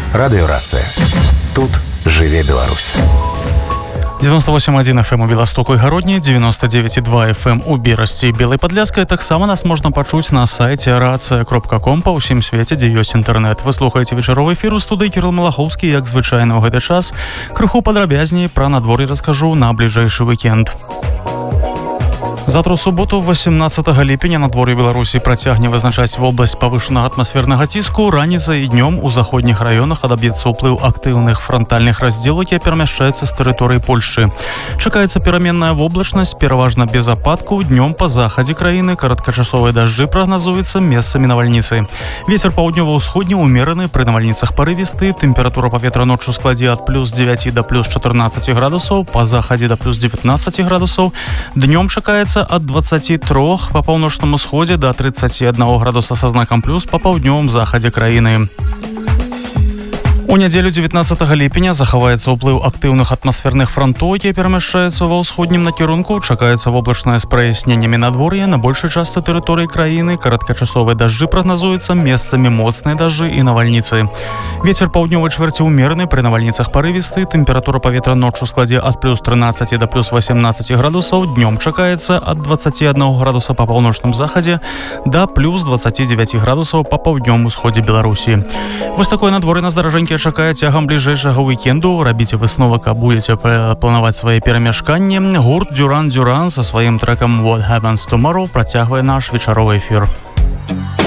Радыёрацыя. Тут жыве Беларусь. 98,1 FM у Беластоку і Гародні, 99,2 FM у Берасці і Белай Падляшскай. Таксама нас можна пачуць на сайце racыя.com па ўсім свеце, дзе ёсць інтэрнэт. Вы слухаеце вечаровы эфір у студыі Кірыл Малахоўскі, як звычайна ў гэты час. Крыху падрабязней пра надвор'е раскажу на бліжэйшы вікенд. Завтра ў суботу, 18 ліпеня, надвор'е Беларусі працягне вызначаць вобласць павышанага атмасфернага ціску. Раніцай і днём у заходніх раёнах адаб'ецца ўплыў актыўных франтальных раздзелаў, якія перамяшчаюцца з тэрыторыі Польшчы. Чакаецца пераменная воблачнасць, пераважна без ападкаў. Днём па захадзе краіны кароткачасовыя дажджы прагназуюцца, месцамі навальніцы. Вецер паўднёва-ўсходні ўмераны, пры навальніцах парывісты. Тэмпература паветра ноччу складзе ад плюс 9 да плюс 14 градусаў, па захадзе да плюс 19 градусаў. Днём чакаецца ад 23 па паўночным усходзе да 31 градуса са знакам плюс па паўднёвым захадзе краіны. У нядзелю 19 ліпеня захаваецца ўплыў актыўных атмасферных франтоў, якія перамяшчаюцца ва ўсходнім накірунку. Чакаецца воблачнае з праясненнямі надвор'я. На большай частцы тэрыторыі краіны кароткачасовыя дажджы прагназуюцца, месцамі моцныя дажджы і навальніцы. Вецер паўднёвай чвэрці ўмераны, пры навальніцах парывісты. Тэмпература паветра ноччу складзе ад плюс 13 да плюс 18 градусаў. Днём чакаецца ад 21 градуса па паўночным захадзе да плюс 29 градусаў па паўднёвым усходзе Беларусі. Вось такое надвор'е на здаражэнькі чакае цягам бліжэйшага вікенду. Рабіце высновы, каб будзеце планаваць свае перамяшканні. Гурт Дюран Дюран са сваім трэкам What Happens Tomorrow працягвае наш вечаровы эфір.